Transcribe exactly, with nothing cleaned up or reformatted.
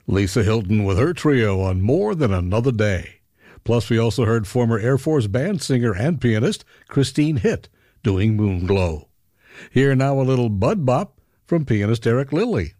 Lisa Hilton with her trio on More Than Another Day. Plus, we also heard former Air Force band singer and pianist Christine Hitt doing Moonglow. Here now a little Bud Bop from pianist Eric Lilly.